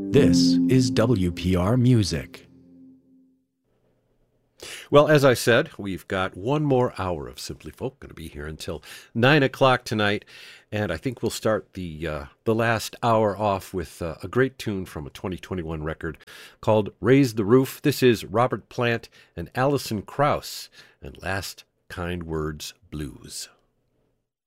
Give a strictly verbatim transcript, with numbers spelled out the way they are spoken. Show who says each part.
Speaker 1: This is W P R Music.
Speaker 2: Well, as I said, we've got one more hour of Simply Folk, going to be here until nine o'clock tonight, and I think we'll start the uh, the last hour off with uh, a great tune from a twenty twenty-one record called Raise the Roof. This is Robert Plant and Alison Krauss, and Last Kind Words Blues.